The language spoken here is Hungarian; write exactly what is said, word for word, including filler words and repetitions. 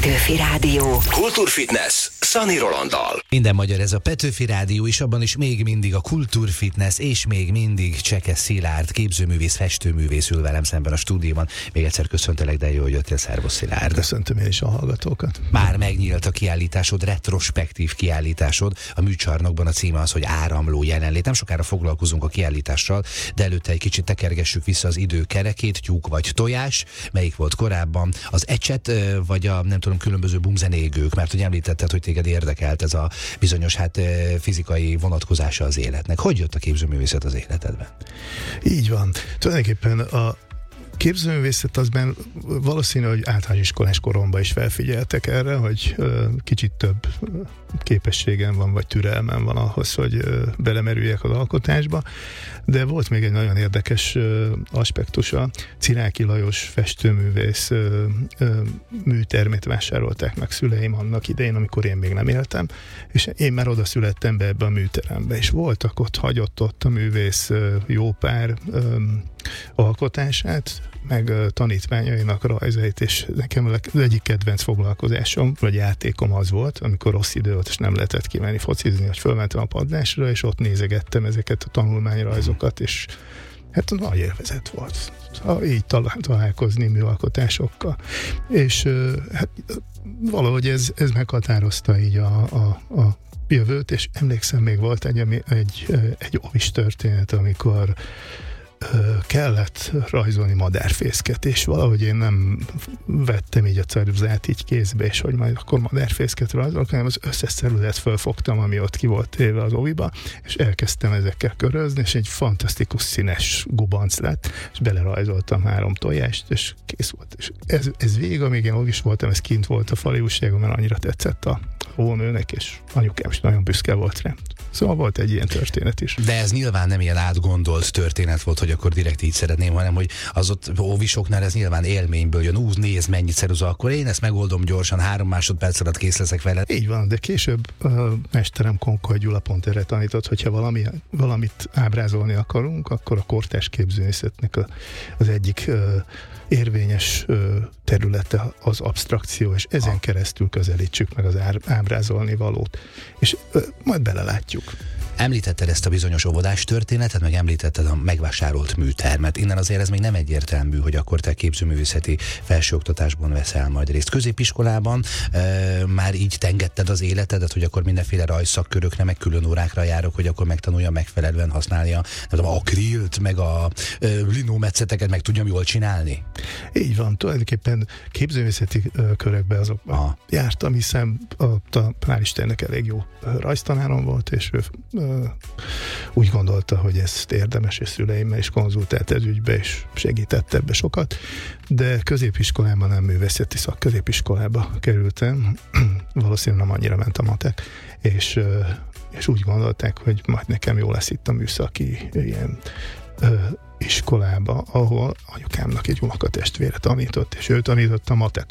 Petőfi Rádió. Kultúrfitness Szani Rolanddal. Minden magyar, ez a Petőfi Rádió, és abban is még mindig a kultúrfitness, és még mindig Csekes Szilárd, képzőművész, festőművész ül velem szemben a stúdióban. Még egyszer köszöntelek, de jó, hogy jöttél. Szervusz, Szilárd. Köszöntöm én is a hallgatókat. Már megnyílt a kiállításod, retrospektív kiállításod. A műcsarnokban a címe az, hogy Áramló jelenlét. Nem sokára foglalkozunk a kiállítással, de előtte egy kicsit tekergessük vissza az idő kerekét, tyúk vagy tojás, melyik volt korábban, az ecset, vagy a nem tudom, különböző bumzenégők, mert hogy említetted, hogy téged érdekelt ez a bizonyos hát fizikai vonatkozása az életnek. Hogy jött a képzőművészet az életedben? Így van. Tulajdonképpen a képzőművészet azben valószínű, hogy általános iskolás koromban is felfigyeltek erre, hogy kicsit több képességem van, vagy türelmem van ahhoz, hogy belemerüljek az alkotásba, de volt még egy nagyon érdekes aspektusa. Ciráki Lajos festőművész műtermét vásárolták meg szüleim annak idején, amikor én még nem éltem, és én már oda születtem be ebbe a műterembe, és voltak ott, hagyott ott a művész jó pár alkotását, meg tanítványainak rajzait, és nekem az egyik kedvenc foglalkozásom, vagy játékom az volt, amikor rossz idő volt, és nem lehetett kimenni focizni, hogy fölmentem a padlásra, és ott nézegettem ezeket a tanulmányrajzokat, és hát nagy élvezet volt. Így talál, találkozni műalkotásokkal. És hát valahogy ez, ez meghatározta így a, a, a jövőt, és emlékszem, még volt egy, egy, egy ovis történet, amikor kellett rajzolni madárfészket, és valahogy én nem vettem így a ceruzát így kézbe, és hogy majd akkor madárfészket rajzolok, hanem az összes ceruzát fölfogtam, ami ott ki volt téve az oviba, és elkezdtem ezekkel körözni, és egy fantasztikus színes gubanc lett, és belerajzoltam három tojást, és kész volt. És ez, ez végig, amíg én ovis voltam, ez kint volt a fali újságon, mert annyira tetszett a hónőnek, és anyukám is nagyon büszke volt rá. Szóval volt egy ilyen történet is. De ez nyilván nem ilyen átgondolt történet volt, hogy akkor direkt így szeretném, hanem hogy az ott óvisoknál ez nyilván élményből jön. Úgy nézd, mennyit ceruza, akkor én ezt megoldom gyorsan, három másodperc alatt kész leszek vele. Így van, de később uh, mesterem Konkoly Gyula pont erre tanított, hogyha valami, valamit ábrázolni akarunk, akkor a kortárs képzőművészetnek a, az egyik uh, érvényes uh, területe az abstrakció, és ezen ha. keresztül közelítsük meg az ábrázolni valót. És uh, majd belelátjuk. Említetted ezt a bizonyos óvodás történetet, meg említetted a megvásárolt műtermet. Innen azért ez még nem egyértelmű, hogy akkor te képzőművészeti felsőoktatásban veszel majd részt. Középiskolában e, már így tengetted az életedet, hogy akkor mindenféle rajzszakkörökre, meg külön órákra járok, hogy akkor megtanulja megfelelően használni a nem tudom, akrilt, meg a e, linómetszeteket, meg tudjam jól csinálni? Így van, tulajdonképpen képzőművészeti körökbe azokban Aha. jártam, hiszen a, a hál' Istennek elég jó rajztanárom volt, és ő úgy gondolta, hogy ezt érdemes, és szüleimmel is konzultált ez ügybe, és segített ebbe sokat, de középiskolában nem művészeti szak, középiskolába kerültem, valószínűleg nem annyira ment a matek, és, és úgy gondolták, hogy majd nekem jó lesz itt a műszaki ilyen iskolába, ahol anyukámnak egy unokatestvére tanított, és ő tanított a matek